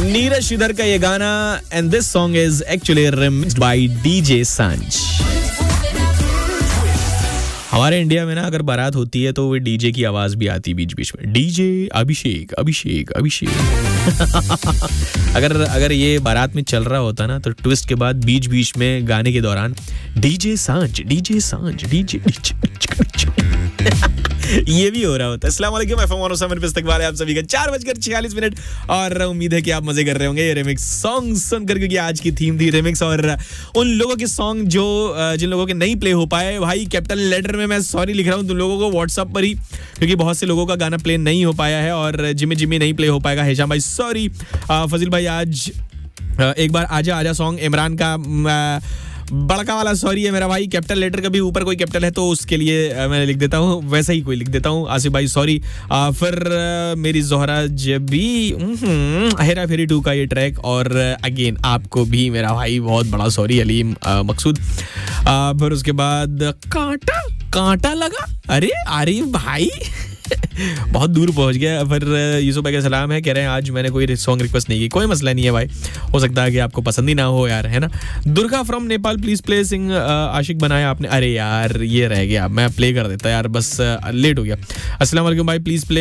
नीरज श्रीधर का ये गाना and this song is actually रिमिक्स्ड by DJ सांझ। हमारे इंडिया में ना अगर बारात होती है तो वो डीजे की आवाज भी आती बीच बीच में, डीजे अभिषेक अभिषेक अभिषेक। अगर ये बारात में चल रहा होता ना तो ट्विस्ट के बाद बीच बीच में गाने के दौरान डीजे सांझ डीजे सांझ डीजे ये भी हो रहा होता है। अस्सलाम वालेकुम, FM 107 पे इस्तकबाल है आप सभी का 4:46 और उम्मीद है कि आप मजे कर रहे होंगे ये रिमिक्स सॉन्ग सुनकर, क्योंकि आज की थीम थी रिमिक्स। और उन लोगों के सॉन्ग जो जिन लोगों के नहीं प्ले हो पाए, भाई कैपिटल लेटर में मैं सॉरी लिख रहा हूँ तुम लोगों को व्हाट्सएप पर ही, क्योंकि बहुत से लोगों का गाना प्ले नहीं हो पाया है और जिम्मी नहीं प्ले हो पाएगा। हेशाम भाई सॉरी, फजील भाई आज एक बार आजा सॉन्ग, इमरान का बड़का वाला सॉरी है मेरा भाई, कैपिटल लेटर का भी ऊपर कोई कैपिटल है तो उसके लिए मैं लिख देता हूँ, वैसा ही कोई लिख देता हूँ। आसिफ भाई सॉरी। फिर मेरी जोहरा जबी हेरा फेरी 2 का ये ट्रैक, और अगेन आपको भी मेरा भाई बहुत बड़ा सॉरी अलीम मकसूद। फिर उसके बाद कांटा लगा, अरे आरिफ भाई बहुत दूर पहुंच गया। फिर यूसुफ भाई का सलाम है, कह रहे हैं आज मैंने कोई सॉन्ग रिक्वेस्ट नहीं की, कोई मसला नहीं है भाई, हो सकता है कि आपको पसंद ही ना हो यार, है ना। Durga from Nepal please play सिंग आशिक बनाया आपने, अरे यार ये रह गया, मैं प्ले कर देता यार, बस लेट हो गया। अस्सलाम वालेकुम भाई प्लीज प्ले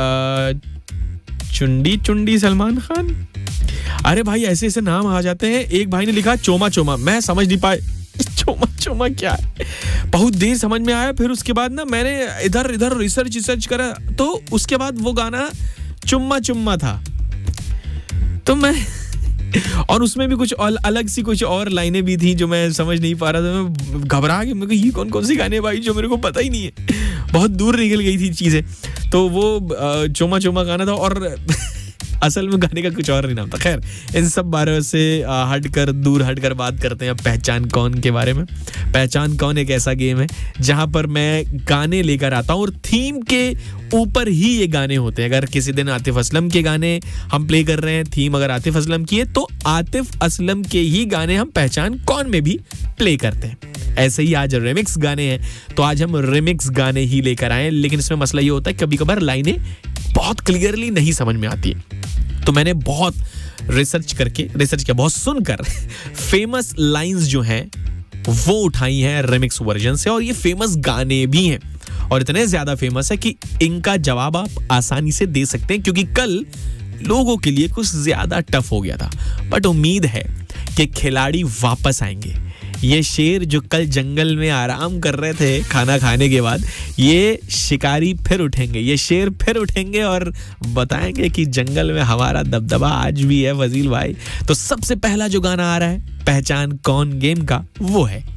चुंडी सलमान खान। अरे भाई ऐसे ऐसे नाम आ जाते हैं। एक भाई ने लिखा चोमा, मैं समझ नहीं पाए चोमा क्या है, बहुत देर समझ में आया। फिर उसके बाद ना मैंने इधर रिसर्च करा तो उसके बाद वो गाना चुम्मा था, तो मैं और उसमें भी कुछ अलग सी कुछ और लाइनें भी थी जो मैं समझ नहीं पा रहा था। मैं घबरा गया, मेरे को ये कौन सी गाने भाई जो मेरे को पता ही नहीं है, बहुत दूर निकल गई थी चीजें। तो वो चोमा गाना था और असल में गाने का कुछ और ही नाम था। खैर इन सब बारे से दूर हटकर बात करते हैं पहचान कौन के बारे में। पहचान कौन एक ऐसा गेम है जहां पर मैं गाने लेकर आता हूं और थीम के ऊपर ही ये गाने होते हैं। अगर किसी दिन आतिफ असलम के गाने हम प्ले कर रहे हैं, थीम अगर आतिफ असलम की है तो आतिफ असलम के ही गाने हम पहचान कौन में भी प्ले करते हैं। ऐसे ही आज रिमिक्स गाने हैं तो आज हम रिमिक्स गाने ही लेकर आए, लेकिन इसमें मसला ये होता है कभी कभार लाइनें बहुत क्लियरली नहीं समझ में आती है। तो मैंने बहुत रिसर्च किया, बहुत सुनकर फेमस लाइंस जो हैं वो उठाई हैं रिमिक्स वर्जन से, और ये फेमस गाने भी हैं और इतने ज्यादा फेमस है कि इनका जवाब आप आसानी से दे सकते हैं, क्योंकि कल लोगों के लिए कुछ ज्यादा टफ हो गया था। बट उम्मीद है कि खिलाड़ी वापस आएंगे। ये शेर जो कल जंगल में आराम कर रहे थे खाना खाने के बाद, ये शिकारी फिर उठेंगे, ये शेर फिर उठेंगे और बताएंगे कि जंगल में हमारा दबदबा आज भी है फजील भाई। तो सबसे पहला जो गाना आ रहा है पहचान कौन गेम का, वो है